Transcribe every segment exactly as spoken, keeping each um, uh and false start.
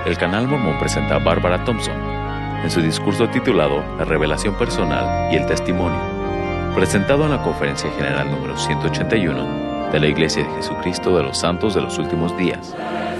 el Canal Mormón presenta a Barbara Thompson en su discurso titulado La Revelación Personal y el Testimonio, presentado en la Conferencia General número ciento ochenta y uno de la Iglesia de Jesucristo de los Santos de los Últimos Días.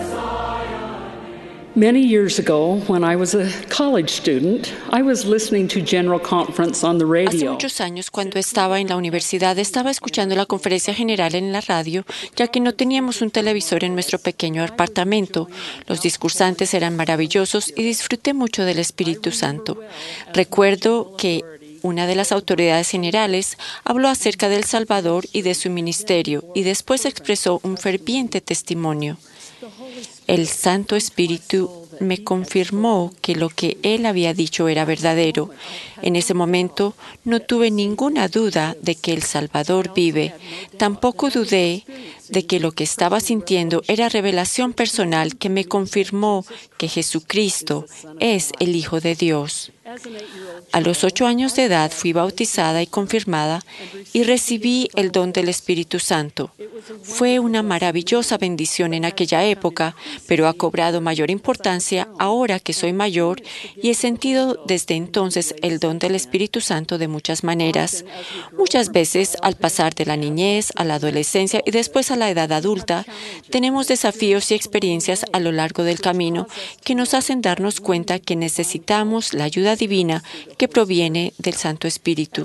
Many years ago, when I was a college student, I was listening to General Conference on the Hace radio. muchos años, cuando estaba en la universidad, estaba escuchando la conferencia general en la radio, ya que no teníamos un televisor en nuestro pequeño apartamento. Los discursantes eran maravillosos y disfruté mucho del Espíritu Santo. Recuerdo que una de las autoridades generales habló acerca del Salvador y de su ministerio, y después expresó un ferviente testimonio. El Santo Espíritu me confirmó que lo que él había dicho era verdadero. En ese momento no tuve ninguna duda de que el Salvador vive. Tampoco dudé de que lo que estaba sintiendo era revelación personal que me confirmó que Jesucristo es el Hijo de Dios. A los ocho años de edad fui bautizada y confirmada y recibí el don del Espíritu Santo. Fue una maravillosa bendición en aquella época, pero ha cobrado mayor importancia ahora que soy mayor y he sentido desde entonces el don del Espíritu Santo de muchas maneras. Muchas veces, al pasar de la niñez a la adolescencia y después a la edad adulta, tenemos desafíos y experiencias a lo largo del camino que nos hacen darnos cuenta que necesitamos la ayuda divina que proviene del Santo Espíritu.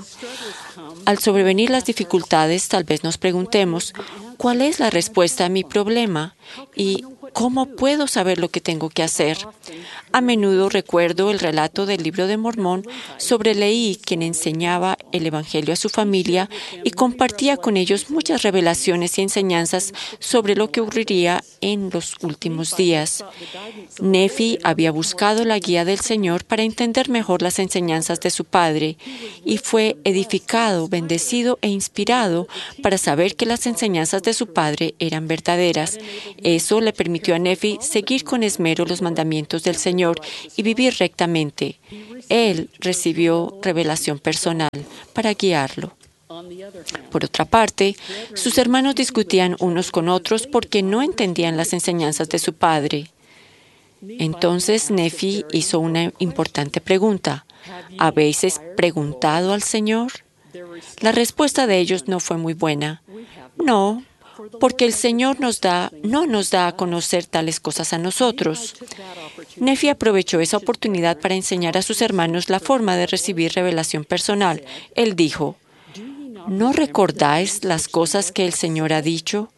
Al sobrevenir las dificultades, tal vez nos preguntemos, ¿cuál es la respuesta a mi problema? ¿Y cómo puedo saber lo que tengo que hacer? A menudo recuerdo el relato del Libro de Mormón sobre Leí, quien enseñaba el Evangelio a su familia y compartía con ellos muchas revelaciones y enseñanzas sobre lo que ocurriría en los últimos días. Nefi había buscado la guía del Señor para entender mejor las enseñanzas de su padre y fue edificado, bendecido e inspirado para saber que las enseñanzas de su padre eran verdaderas. Eso le permitió a Nefi seguir con esmero los mandamientos del Señor y vivir rectamente. Él recibió revelación personal para guiarlo. Por otra parte, sus hermanos discutían unos con otros porque no entendían las enseñanzas de su padre. Entonces Nefi hizo una importante pregunta. ¿Habéis preguntado al Señor? La respuesta de ellos no fue muy buena. No, porque el Señor nos da, no nos da a conocer tales cosas a nosotros. Nefi aprovechó esa oportunidad para enseñar a sus hermanos la forma de recibir revelación personal. Él dijo, ¿no recordáis las cosas que el Señor ha dicho?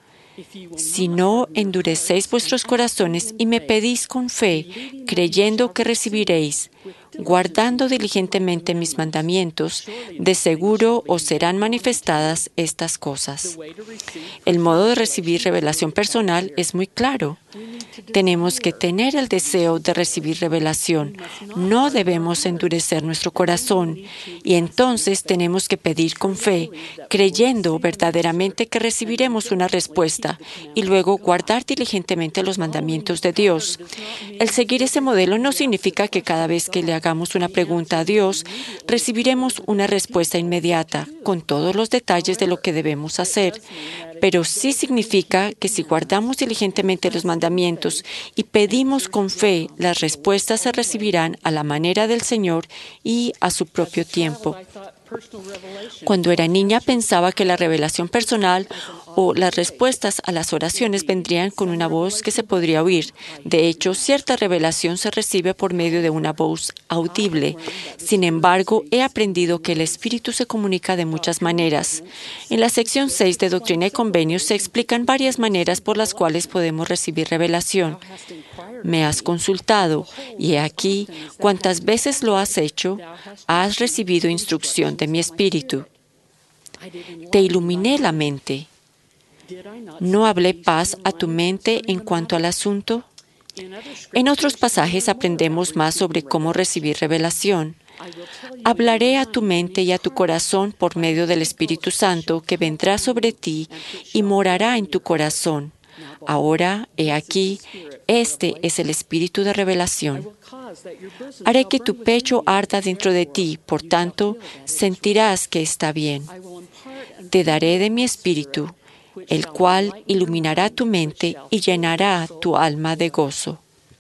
Si no endurecéis vuestros corazones y me pedís con fe, creyendo que recibiréis, guardando diligentemente mis mandamientos, de seguro os serán manifestadas estas cosas. El modo de recibir revelación personal es muy claro. Tenemos que tener el deseo de recibir revelación. No debemos endurecer nuestro corazón. Y entonces tenemos que pedir con fe, creyendo verdaderamente que recibiremos una respuesta, y luego guardar diligentemente los mandamientos de Dios. El seguir ese modelo no significa que cada vez que le hagamos una pregunta a Dios, recibiremos una respuesta inmediata, con todos los detalles de lo que debemos hacer. Pero sí significa que si guardamos diligentemente los mandamientos y pedimos con fe, las respuestas se recibirán a la manera del Señor y a su propio tiempo. Cuando era niña pensaba que la revelación personal o las respuestas a las oraciones vendrían con una voz que se podría oír. De hecho, cierta revelación se recibe por medio de una voz audible. Sin embargo, he aprendido que el Espíritu se comunica de muchas maneras. En la sección seis de Doctrina y Convenios se explican varias maneras por las cuales podemos recibir revelación. Me has consultado, y he aquí, cuantas veces lo has hecho, has recibido instrucción de mi Espíritu. Te iluminé la mente. ¿No hablé paz a tu mente en cuanto al asunto? En otros pasajes aprendemos más sobre cómo recibir revelación. Hablaré a tu mente y a tu corazón por medio del Espíritu Santo que vendrá sobre ti y morará en tu corazón. Ahora, he aquí, este es el Espíritu de revelación. Haré que tu pecho arda dentro de ti, por tanto, sentirás que está bien. Te daré de mi Espíritu, el cual iluminará tu mente y llenará tu alma de gozo.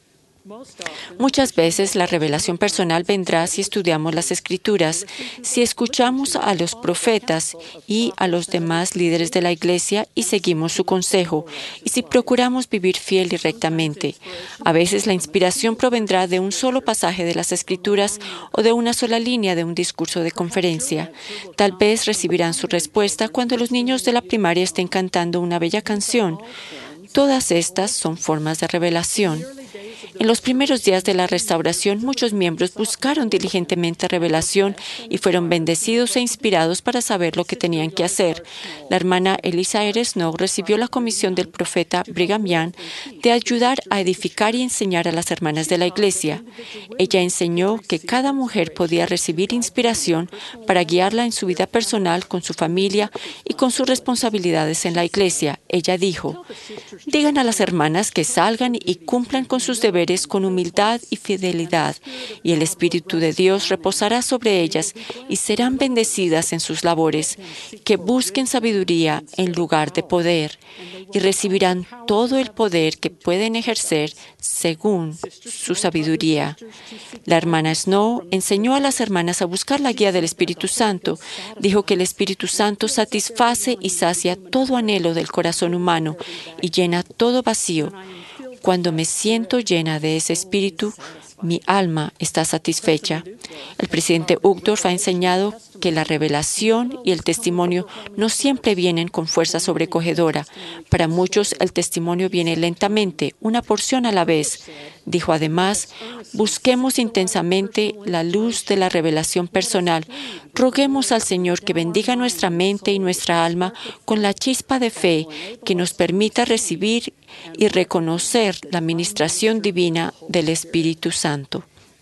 Muchas veces la revelación personal vendrá si estudiamos las Escrituras, si escuchamos a los profetas y a los demás líderes de la Iglesia y seguimos su consejo, y si procuramos vivir fiel y rectamente. A veces la inspiración provendrá de un solo pasaje de las Escrituras o de una sola línea de un discurso de conferencia. Tal vez recibirán su respuesta cuando los niños de la primaria estén cantando una bella canción. Todas estas son formas de revelación. En los primeros días de la restauración, muchos miembros buscaron diligentemente revelación y fueron bendecidos e inspirados para saber lo que tenían que hacer. La hermana Eliza R. Snow recibió la comisión del profeta Brigham Young de ayudar a edificar y enseñar a las hermanas de la Iglesia. Ella enseñó que cada mujer podía recibir inspiración para guiarla en su vida personal, con su familia y con sus responsabilidades en la Iglesia. Ella dijo: digan a las hermanas que salgan y cumplan con sus deberes con humildad y fidelidad, y el Espíritu de Dios reposará sobre ellas y serán bendecidas en sus labores, que busquen sabiduría en lugar de poder, y recibirán todo el poder que pueden ejercer según su sabiduría. La hermana Snow enseñó a las hermanas a buscar la guía del Espíritu Santo. Dijo que el Espíritu Santo satisface y sacia todo anhelo del corazón humano y llena todo vacío. Cuando me siento llena de ese espíritu, mi alma está satisfecha. El presidente Uchtdorf ha enseñado que la revelación y el testimonio no siempre vienen con fuerza sobrecogedora. Para muchos, el testimonio viene lentamente, una porción a la vez. Dijo además: busquemos intensamente la luz de la revelación personal. Roguemos al Señor que bendiga nuestra mente y nuestra alma con la chispa de fe que nos permita recibir y reconocer la ministración divina del Espíritu Santo.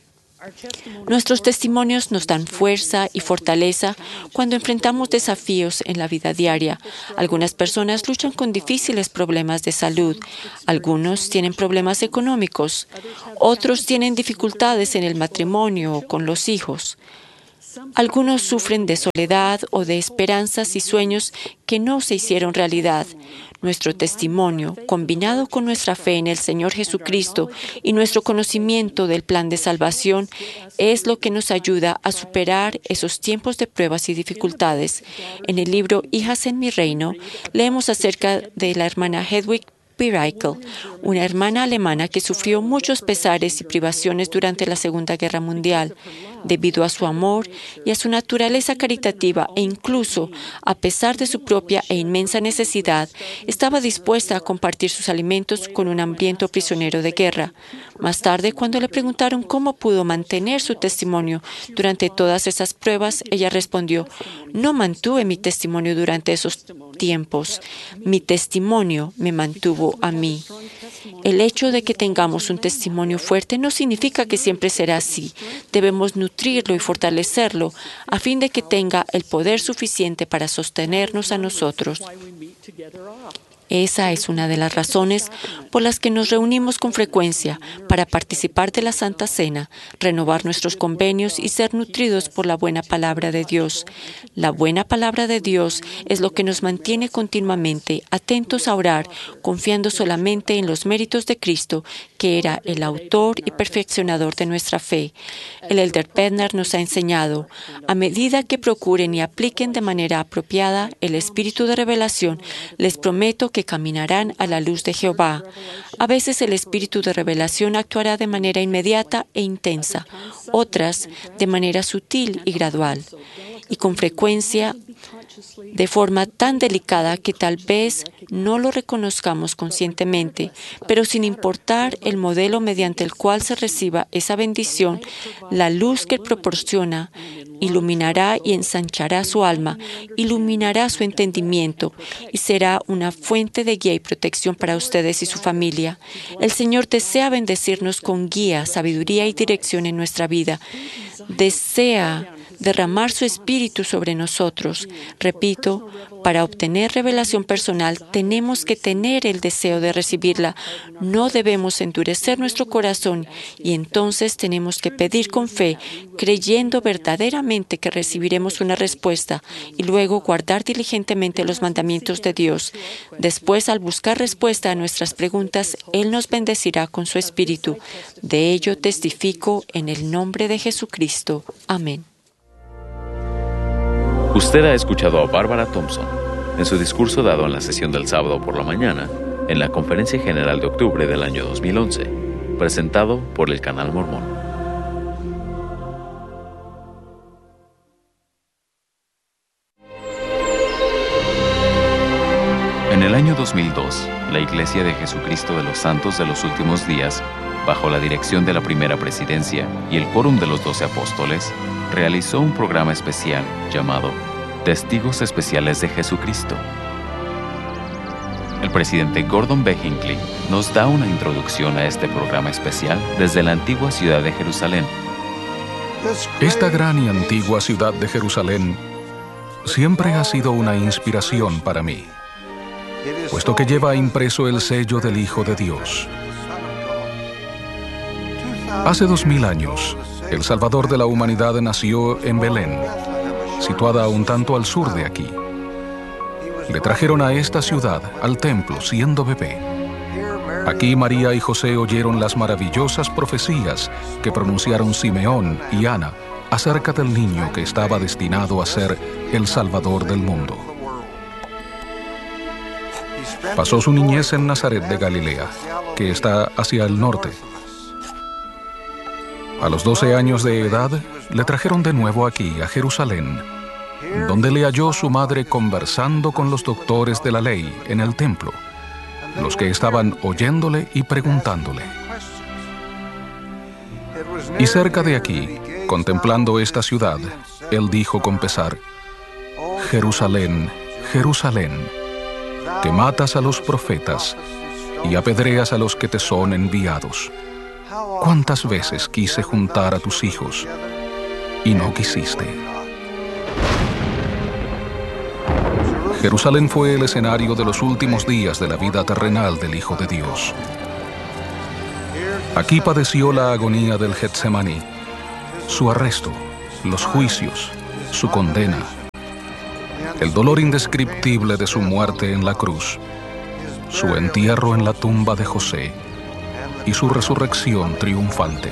Nuestros testimonios nos dan fuerza y fortaleza cuando enfrentamos desafíos en la vida diaria. Algunas personas luchan con difíciles problemas de salud. Algunos tienen problemas económicos. Otros tienen dificultades en el matrimonio o con los hijos. Algunos sufren de soledad o de esperanzas y sueños que no se hicieron realidad. Nuestro testimonio, combinado con nuestra fe en el Señor Jesucristo y nuestro conocimiento del plan de salvación, es lo que nos ayuda a superar esos tiempos de pruebas y dificultades. En el libro Hijas en mi reino, leemos acerca de la hermana Hedwig Piraikel, una hermana alemana que sufrió muchos pesares y privaciones durante la Segunda Guerra Mundial. Debido a su amor y a su naturaleza caritativa e incluso a pesar de su propia e inmensa necesidad, estaba dispuesta a compartir sus alimentos con un hambriento prisionero de guerra. Más tarde, cuando le preguntaron cómo pudo mantener su testimonio durante todas esas pruebas, ella respondió: no mantuve mi testimonio durante esos tiempos. Mi testimonio me mantuvo a mí. El hecho de que tengamos un testimonio fuerte no significa que siempre será así. Debemos nutrirlo y fortalecerlo a fin de que tenga el poder suficiente para sostenernos a nosotros. Esa es una de las razones por las que nos reunimos con frecuencia para participar de la Santa Cena, renovar nuestros convenios y ser nutridos por la buena palabra de Dios. La buena palabra de Dios es lo que nos mantiene continuamente atentos a orar, confiando solamente en los méritos de Cristo, que era el autor y perfeccionador de nuestra fe. El Elder Bednar nos ha enseñado: a medida que procuren y apliquen de manera apropiada el espíritu de revelación, les prometo que caminarán a la luz de Jehová. A veces el espíritu de revelación actuará de manera inmediata e intensa, otras de manera sutil y gradual, y con frecuencia de forma tan delicada que tal vez no lo reconozcamos conscientemente, pero sin importar el modelo mediante el cual se reciba esa bendición, la luz que proporciona iluminará y ensanchará su alma, iluminará su entendimiento y será una fuente de guía y protección para ustedes y su familia. El Señor desea bendecirnos con guía, sabiduría y dirección en nuestra vida. Desea derramar su espíritu sobre nosotros. Repito, para obtener revelación personal tenemos que tener el deseo de recibirla. No debemos endurecer nuestro corazón y entonces tenemos que pedir con fe, creyendo verdaderamente que recibiremos una respuesta y luego guardar diligentemente los mandamientos de Dios. Después, al buscar respuesta a nuestras preguntas, Él nos bendecirá con su espíritu. De ello testifico en el nombre de Jesucristo. Amén. Usted ha escuchado a Barbara Thompson en su discurso dado en la sesión del sábado por la mañana en la Conferencia General de octubre del año dos mil once, presentado por el Canal Mormón. En el año dos mil dos, la Iglesia de Jesucristo de los Santos de los Últimos Días, bajo la dirección de la Primera Presidencia y el Quórum de los Doce Apóstoles, realizó un programa especial llamado Testigos Especiales de Jesucristo. El presidente Gordon B. Hinckley nos da una introducción a este programa especial desde la antigua ciudad de Jerusalén. Esta gran y antigua ciudad de Jerusalén siempre ha sido una inspiración para mí, puesto que lleva impreso el sello del Hijo de Dios. Hace dos mil años, el Salvador de la humanidad nació en Belén, situada un tanto al sur de aquí. Le trajeron a esta ciudad, al templo, siendo bebé. Aquí María y José oyeron las maravillosas profecías que pronunciaron Simeón y Ana acerca del niño que estaba destinado a ser el Salvador del mundo. Pasó su niñez en Nazaret de Galilea, que está hacia el norte. A los doce años de edad, le trajeron de nuevo aquí, a Jerusalén, donde le halló su madre conversando con los doctores de la ley en el templo, los que estaban oyéndole y preguntándole. Y cerca de aquí, contemplando esta ciudad, él dijo con pesar: Jerusalén, Jerusalén, que matas a los profetas y apedreas a los que te son enviados. ¿Cuántas veces quise juntar a tus hijos y no quisiste? Jerusalén fue el escenario de los últimos días de la vida terrenal del Hijo de Dios. Aquí padeció la agonía del Getsemaní, su arresto, los juicios, su condena, el dolor indescriptible de su muerte en la cruz, su entierro en la tumba de José y su resurrección triunfante.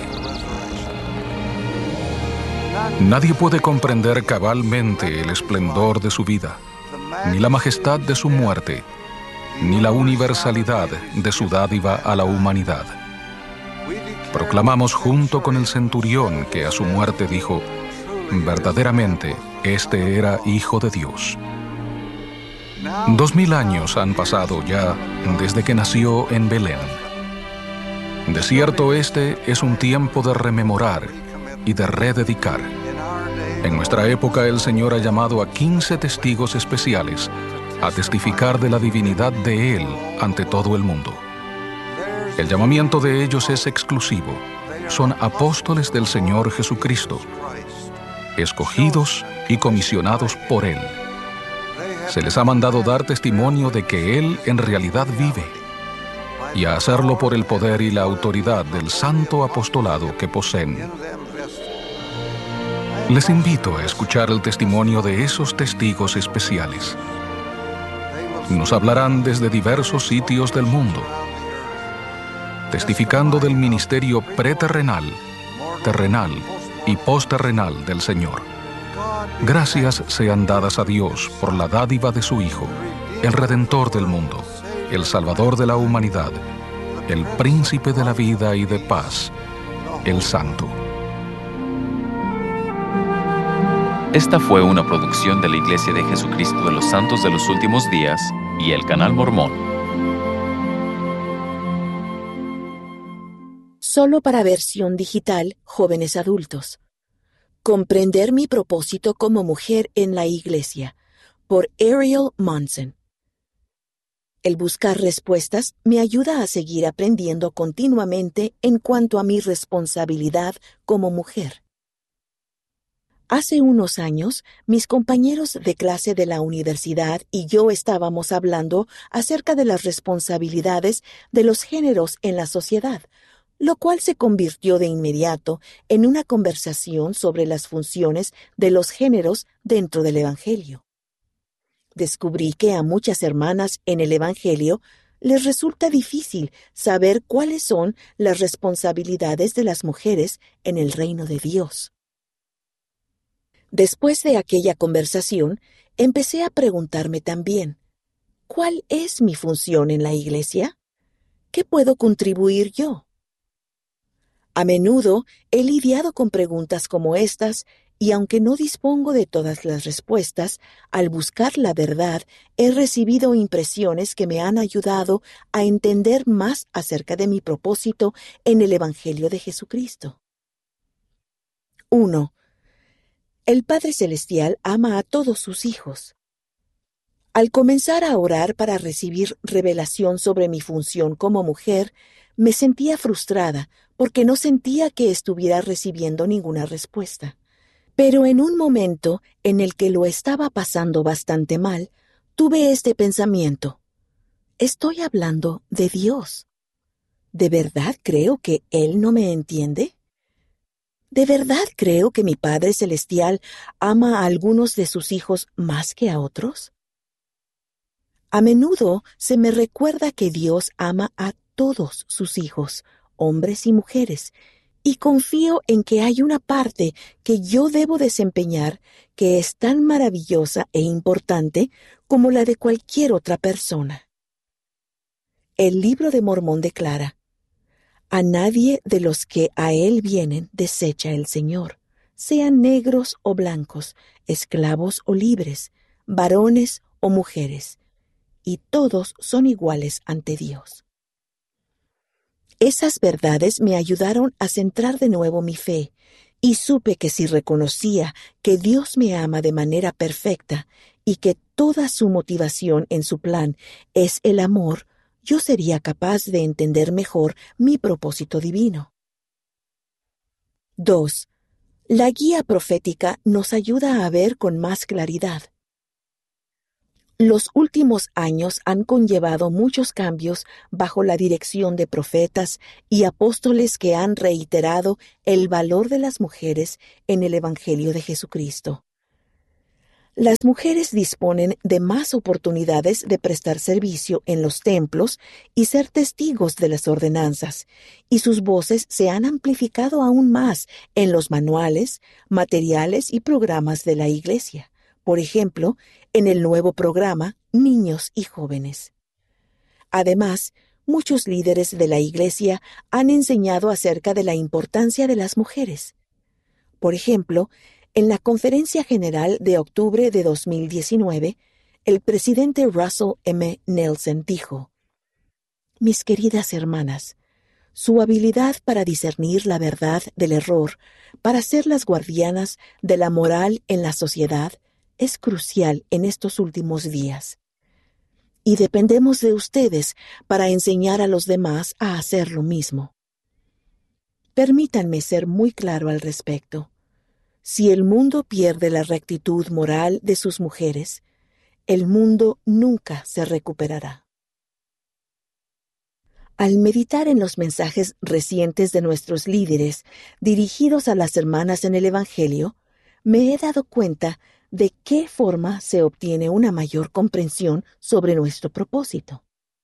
Nadie puede comprender cabalmente el esplendor de su vida, ni la majestad de su muerte, ni la universalidad de su dádiva a la humanidad. Proclamamos junto con el centurión que a su muerte dijo: verdaderamente, este era Hijo de Dios. Dos mil años han pasado ya desde que nació en Belén. De cierto, este es un tiempo de rememorar y de rededicar. En nuestra época, el Señor ha llamado a quince testigos especiales a testificar de la divinidad de Él ante todo el mundo. El llamamiento de ellos es exclusivo. Son apóstoles del Señor Jesucristo, escogidos y comisionados por Él. Se les ha mandado dar testimonio de que Él en realidad vive, y a hacerlo por el poder y la autoridad del santo apostolado que poseen. Les invito a escuchar el testimonio de esos testigos especiales. Nos hablarán desde diversos sitios del mundo, testificando del ministerio preterrenal, terrenal y posterrenal del Señor. Gracias sean dadas a Dios por la dádiva de su Hijo, el Redentor del mundo, el Salvador de la humanidad, el Príncipe de la vida y de paz, el Santo. Esta fue una producción de la Iglesia de Jesucristo de los Santos de los Últimos Días y el Canal Mormón. Solo para versión digital, jóvenes adultos. Comprender mi propósito como mujer en la Iglesia, por Ariel Monson. El buscar respuestas me ayuda a seguir aprendiendo continuamente en cuanto a mi responsabilidad como mujer. Hace unos años, mis compañeros de clase de la universidad y yo estábamos hablando acerca de las responsabilidades de los géneros en la sociedad, lo cual se convirtió de inmediato en una conversación sobre las funciones de los géneros dentro del Evangelio. Descubrí que a muchas hermanas en el Evangelio les resulta difícil saber cuáles son las responsabilidades de las mujeres en el reino de Dios. Después de aquella conversación, empecé a preguntarme también, ¿cuál es mi función en la iglesia? ¿Qué puedo contribuir yo? A menudo he lidiado con preguntas como estas, y aunque no dispongo de todas las respuestas, al buscar la verdad he recibido impresiones que me han ayudado a entender más acerca de mi propósito en el Evangelio de Jesucristo. uno. El Padre Celestial ama a todos sus hijos. Al comenzar a orar para recibir revelación sobre mi función como mujer, me sentía frustrada porque no sentía que estuviera recibiendo ninguna respuesta. Pero en un momento en el que lo estaba pasando bastante mal, tuve este pensamiento. Estoy hablando de Dios. ¿De verdad creo que Él no me entiende? ¿De verdad creo que mi Padre Celestial ama a algunos de sus hijos más que a otros? A menudo se me recuerda que Dios ama a todos sus hijos, hombres y mujeres, y confío en que hay una parte que yo debo desempeñar que es tan maravillosa e importante como la de cualquier otra persona. El Libro de Mormón declara: a nadie de los que a él vienen desecha el Señor, sean negros o blancos, esclavos o libres, varones o mujeres, y todos son iguales ante Dios. Esas verdades me ayudaron a centrar de nuevo mi fe, y supe que si reconocía que Dios me ama de manera perfecta y que toda su motivación en su plan es el amor, yo sería capaz de entender mejor mi propósito divino. dos. La guía profética nos ayuda a ver con más claridad. Los últimos años han conllevado muchos cambios bajo la dirección de profetas y apóstoles que han reiterado el valor de las mujeres en el Evangelio de Jesucristo. Las mujeres disponen de más oportunidades de prestar servicio en los templos y ser testigos de las ordenanzas, y sus voces se han amplificado aún más en los manuales, materiales y programas de la Iglesia. Por ejemplo, en el nuevo programa Niños y Jóvenes. Además, muchos líderes de la Iglesia han enseñado acerca de la importancia de las mujeres. Por ejemplo, en la Conferencia General de octubre de dos mil diecinueve, el presidente Russell M. Nelson dijo: Mis queridas hermanas, su habilidad para discernir la verdad del error, para ser las guardianas de la moral en la sociedad, es crucial en estos últimos días. Y dependemos de ustedes para enseñar a los demás a hacer lo mismo. Permítanme ser muy claro al respecto. Si el mundo pierde la rectitud moral de sus mujeres, el mundo nunca se recuperará. Al meditar en los mensajes recientes de nuestros líderes dirigidos a las hermanas en el Evangelio, me he dado cuenta de qué forma se obtiene una mayor comprensión sobre nuestro propósito.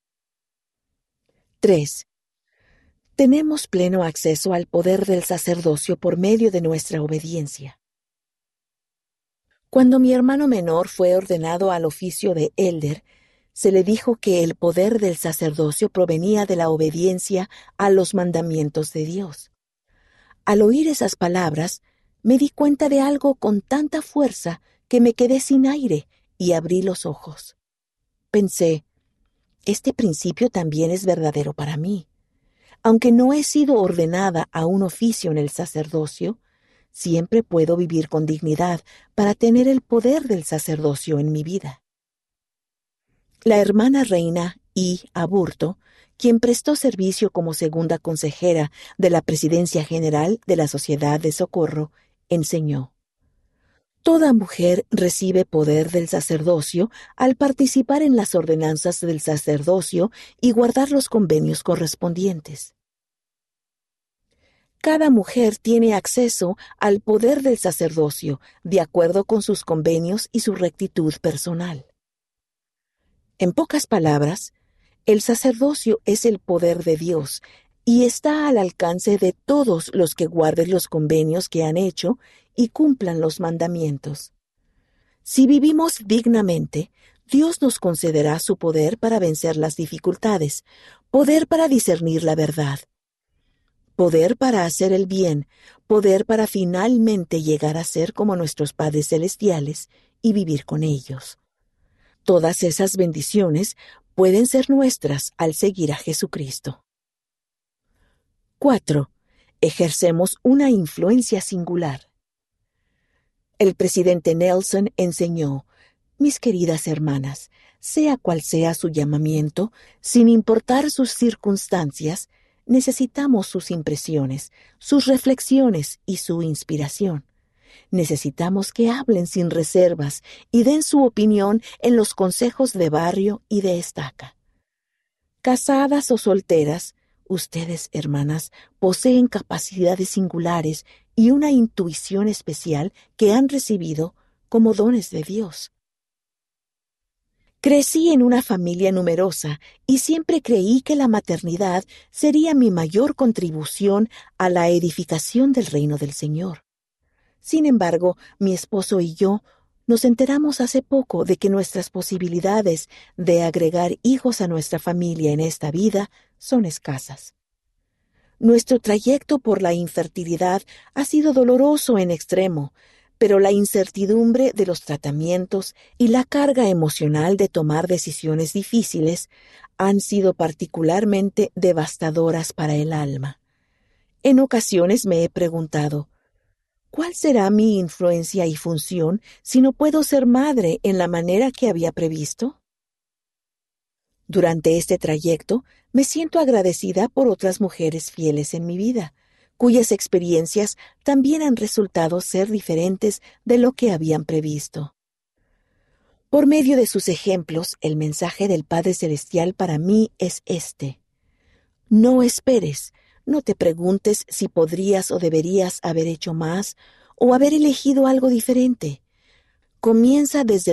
tres. Tenemos pleno acceso al poder del sacerdocio por medio de nuestra obediencia. Cuando mi hermano menor fue ordenado al oficio de elder, se le dijo que el poder del sacerdocio provenía de la obediencia a los mandamientos de Dios. Al oír esas palabras, me di cuenta de algo con tanta fuerza que me quedé sin aire y abrí los ojos. Pensé, este principio también es verdadero para mí. Aunque no he sido ordenada a un oficio en el sacerdocio, siempre puedo vivir con dignidad para tener el poder del sacerdocio en mi vida. La hermana reina I. Aburto, quien prestó servicio como segunda consejera de la Presidencia General de la Sociedad de Socorro, enseñó: Toda mujer recibe poder del sacerdocio al participar en las ordenanzas del sacerdocio y guardar los convenios correspondientes. Cada mujer tiene acceso al poder del sacerdocio, de acuerdo con sus convenios y su rectitud personal. En pocas palabras, el sacerdocio es el poder de Dios y está al alcance de todos los que guarden los convenios que han hecho y cumplan los mandamientos. Si vivimos dignamente, Dios nos concederá su poder para vencer las dificultades, poder para discernir la verdad, poder para hacer el bien, poder para finalmente llegar a ser como nuestros padres celestiales y vivir con ellos. Todas esas bendiciones pueden ser nuestras al seguir a Jesucristo. cuatro. Ejercemos una influencia singular. El presidente Nelson enseñó: mis queridas hermanas, sea cual sea su llamamiento, sin importar sus circunstancias, necesitamos sus impresiones, sus reflexiones y su inspiración. Necesitamos que hablen sin reservas y den su opinión en los consejos de barrio y de estaca. Casadas o solteras, ustedes, hermanas, poseen capacidades singulares y una intuición especial que han recibido como dones de Dios. Crecí en una familia numerosa y siempre creí que la maternidad sería mi mayor contribución a la edificación del reino del Señor. Sin embargo, mi esposo y yo nos enteramos hace poco de que nuestras posibilidades de agregar hijos a nuestra familia en esta vida son escasas. Nuestro trayecto por la infertilidad ha sido doloroso en extremo, pero la incertidumbre de los tratamientos y la carga emocional de tomar decisiones difíciles han sido particularmente devastadoras para el alma. En ocasiones me he preguntado: ¿cuál será mi influencia y función si no puedo ser madre en la manera que había previsto? Durante este trayecto me siento agradecida por otras mujeres fieles en mi vida, cuyas experiencias también han resultado ser diferentes de lo que habían previsto. Por medio de sus ejemplos, el mensaje del Padre Celestial para mí es este: no esperes, no te preguntes si podrías o deberías haber hecho más o haber elegido algo diferente. Comienza desde